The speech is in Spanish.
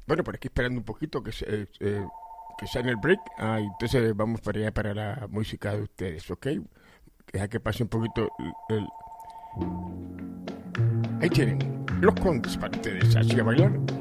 Bueno, por aquí esperando un poquito que sea en el break. Entonces vamos para allá para la música de ustedes, ¿ok? Deja que pase un poquito el... Ahí tienen los condes para ustedes, así a bailar.